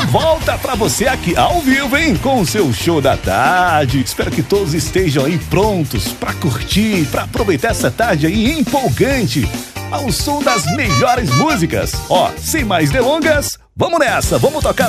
volta pra você aqui ao vivo, hein? Com o seu show da tarde. Espero que todos estejam aí prontos pra curtir, pra aproveitar essa tarde aí empolgante, ao som das melhores músicas. Ó, sem mais delongas, vamos nessa, vamos tocar